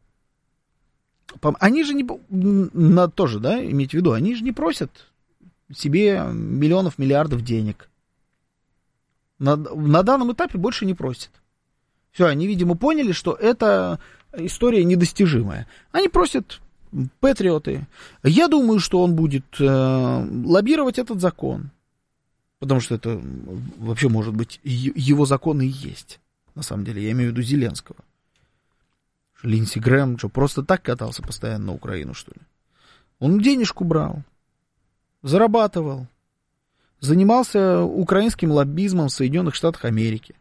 Q: Они же не... Надо тоже, да, иметь в виду, они же не просят себе миллионов, миллиардов денег. На данном этапе больше не просят. Все, они, видимо, поняли, что эта история недостижимая. Они просят патриоты. Я думаю, что он будет лоббировать этот закон. Потому что это вообще, может быть, его закон и есть. На самом деле, я имею в виду Зеленского. Линдси Грэм, что, просто так катался постоянно на Украину, что ли? Он денежку брал, зарабатывал. Занимался украинским лоббизмом в Соединенных Штатах Америки.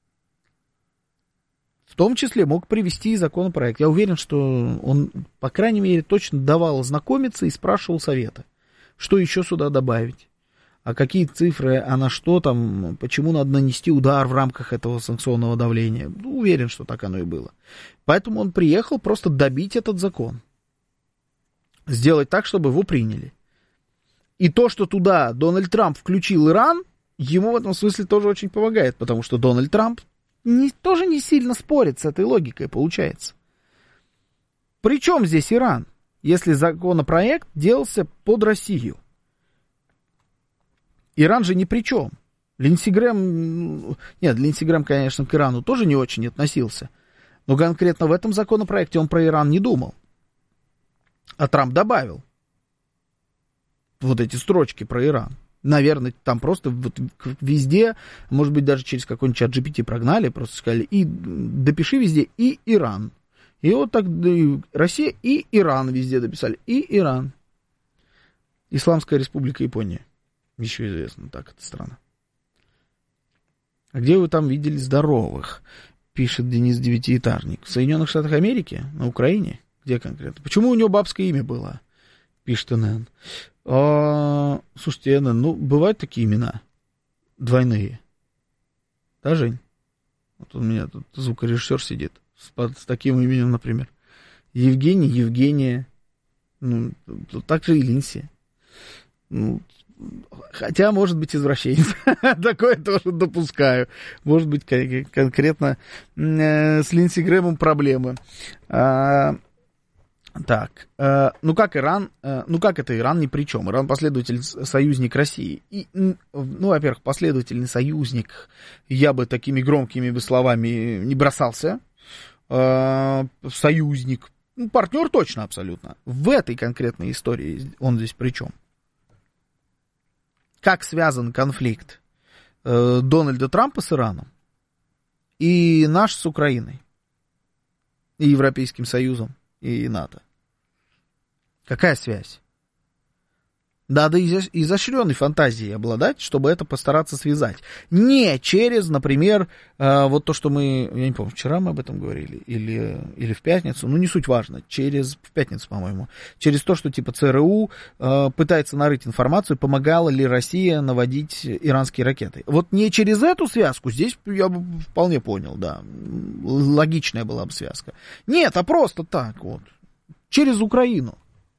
Q: В том числе мог привести и законопроект. Я уверен, что он, по крайней мере, точно давал ознакомиться и спрашивал совета. Что еще сюда добавить? А какие цифры, а на что там, почему надо нанести удар в рамках этого санкционного давления? Ну, уверен, что так оно и было. Поэтому он приехал просто добить этот закон. Сделать так, чтобы его приняли. И то, что туда Дональд Трамп включил Иран, ему в этом смысле тоже очень помогает, потому что Дональд Трамп тоже не сильно спорит с этой логикой, получается. Причем здесь Иран, если законопроект делался под Россию? Иран же ни при чем. Линдси Грэм, нет, Линдси Грэм, конечно, к Ирану тоже не очень относился, но конкретно в этом законопроекте он про Иран не думал. А Трамп добавил вот эти строчки про Иран. Наверное, там просто вот везде, может быть, даже через какой-нибудь чат GPT прогнали, просто сказали, и допиши везде и Иран. И вот так и Россия и Иран везде дописали. И Иран. Исламская республика Япония. Еще известно, так эта страна. А где вы там видели здоровых? Пишет Денис Девятиэтажник. В Соединенных Штатах Америки? На Украине? Где конкретно? Почему у него бабское имя было? Пишет НН. Слушайте, НН, ну, бывают такие имена двойные. Да, Жень? Вот у меня тут звукорежиссер сидит с таким именем, например. Евгений, Евгения. Ну, так же и Линси. Хотя, может быть, извращенец. Такое тоже допускаю. Может быть, конкретно с Линдси Грэмом проблемы. Так, как Иран, как это Иран ни при чем? Иран последователь, союзник России. И, во-первых, последовательный союзник, я бы такими громкими бы словами не бросался. Союзник, партнер точно абсолютно. В этой конкретной истории он здесь при чем? Как связан конфликт Дональда Трампа с Ираном и наш с Украиной, и Европейским Союзом, и НАТО? Какая связь? Надо изощренной фантазией обладать, чтобы это постараться связать. Не через, например, вот то, что мы, я не помню, вчера мы об этом говорили, или в пятницу, не суть важно, в пятницу, по-моему, через то, что типа ЦРУ пытается нарыть информацию, помогала ли Россия наводить иранские ракеты. Вот не через эту связку, здесь я бы вполне понял, да, логичная была бы связка. Нет, а просто так вот, через Украину.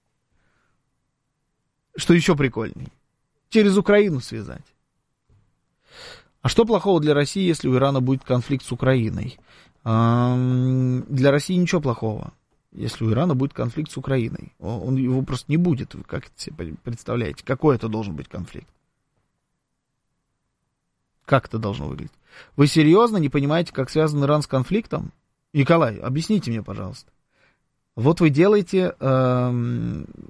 Q: Что еще прикольней? Через Украину связать. А что плохого для России, если у Ирана будет конфликт с Украиной? Для России ничего плохого, если у Ирана будет конфликт с Украиной. Его просто не будет. Вы как это себе представляете? Какой это должен быть конфликт? Как это должно выглядеть? Вы серьезно не понимаете, как связан Иран с конфликтом? Николай, объясните мне, пожалуйста. Вот вы делаете